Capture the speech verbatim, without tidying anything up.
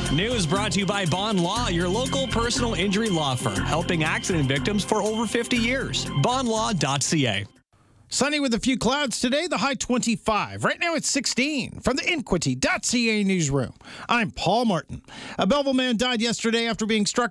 News brought to you by Bond Law, your local personal injury law firm, helping accident victims for over fifty years. bond law dot c a. Sunny with a few clouds today, the high twenty-five. Right now it's sixteen. From the Inquity dot c a newsroom, I'm Paul Martin. A Belleville man died yesterday after being struck